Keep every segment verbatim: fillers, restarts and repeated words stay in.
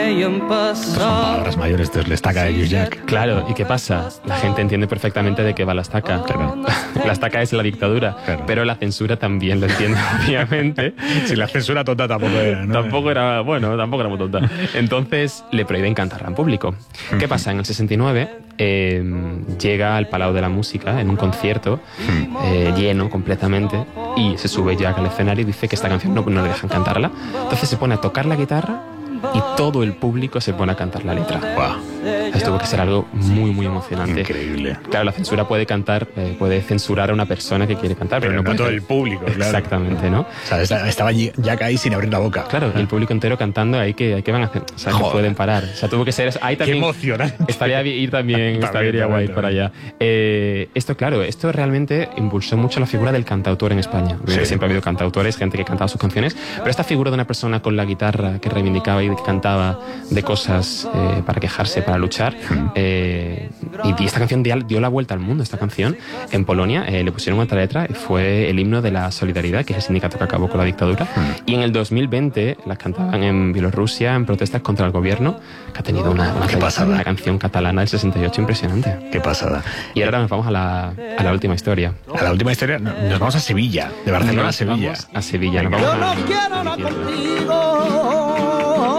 Son palabras mayores, esto es la estaca de Lluís Llach. Claro, ¿y qué pasa? La gente entiende perfectamente de qué va la estaca. Claro. La estaca es la dictadura, Claro. pero la censura también lo entiende, obviamente. Si la censura tonta tampoco era, ¿no? Tampoco era, bueno, tampoco era muy tonta. Entonces le prohíben cantarla en público. ¿Qué pasa? En el sesenta y nueve eh, llega al Palau de la Música en un concierto eh, lleno completamente y se sube Llach al escenario y dice que esta canción no, no le dejan cantarla. Entonces se pone a tocar la guitarra y todo el público se pone a cantar la letra. Wow. Esto tuvo que ser algo muy, muy emocionante. Increíble. Claro, la censura puede cantar, eh, puede censurar a una persona que quiere cantar, pero, Pero no no puede todo el público, claro. Exactamente, ¿no? O sea, esta- estaba Llach ahí sin abrir la boca. Claro, y el público entero cantando, ahí que, ¿qué van a hacer? O sea, no Joder. pueden parar. O sea, tuvo que ser eso. Ahí Qué también emocionante. estaría bien ir también, También, estaría guay también, por allá. Eh, esto, claro, esto realmente impulsó mucho la figura del cantautor en España. Sí. Siempre ha habido cantautores, gente que cantaba sus canciones, pero esta figura de una persona con la guitarra que reivindicaba y que cantaba de cosas eh, para quejarse, para luchar, eh, y, y esta canción dio, dio la vuelta al mundo. Esta canción en Polonia eh, le pusieron otra letra y fue el himno de la solidaridad, que es el sindicato que acabó con la dictadura. Y en el dos mil veinte las cantaban en Bielorrusia en protestas contra el gobierno, que ha tenido una, una, Qué pasada. una canción catalana del sesenta y ocho impresionante. Qué pasada. Y ahora nos vamos a la, a la última historia. A la última historia, no- nos vamos a Sevilla, de Barcelona a Nos Sevilla. vamos a Sevilla. Nos Venga. vamos Yo a- no quiero a mi nada tierra. contigo.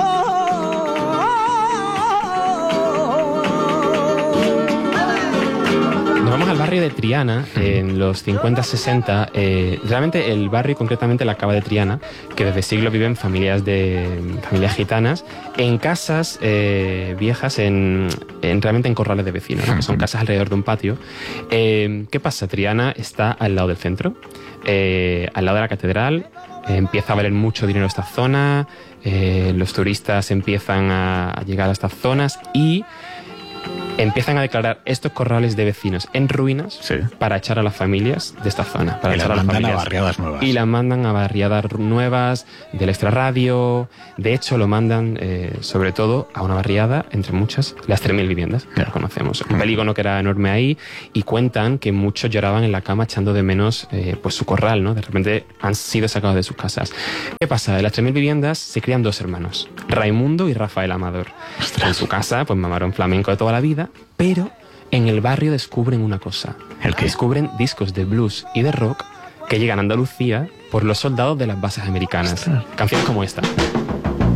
Nos vamos al barrio de Triana, en los cincuenta sesenta. Eh, realmente el barrio, concretamente la cava de Triana, que desde siglos viven familias de familias gitanas en casas eh, viejas, en, en- realmente en corrales de vecinos, ¿no? Que son casas alrededor de un patio. Eh, ¿Qué pasa? Triana está al lado del centro, eh, al lado de la catedral. Eh, empieza a valer mucho dinero esta zona, eh, los turistas empiezan a, a llegar a estas zonas y empiezan a declarar estos corrales de vecinos en ruinas Sí. para echar a las familias de esta zona, para Y las echar a las mandan a familias. barriadas nuevas. Y las mandan a barriadas nuevas del extrarradio. De hecho, lo mandan eh, sobre todo a una barriada, entre muchas, las tres mil viviendas, que Ya. las conocemos. Un polígono que era enorme ahí, y cuentan que muchos lloraban en la cama echando de menos eh, pues su corral, ¿no? De repente han sido sacados de sus casas. ¿Qué pasa? De las tres mil viviendas se crían dos hermanos, Raimundo y Rafael Amador. En su casa, pues mamaron flamenco de toda la vida, pero en el barrio descubren una cosa. ¿El qué? Descubren discos de blues y de rock que llegan a Andalucía por los soldados de las bases americanas. Ostras. Canciones como esta.